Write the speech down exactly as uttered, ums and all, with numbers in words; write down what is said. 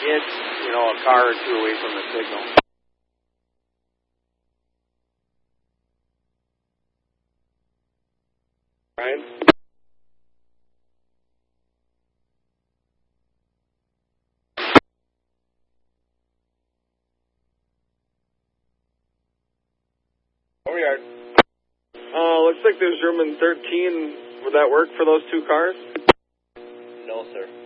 It's, you know, a car or two away from the signal. Ryan? Over yard. Uh, looks like there's room in thirteen. Would that work for those two cars? No, sir.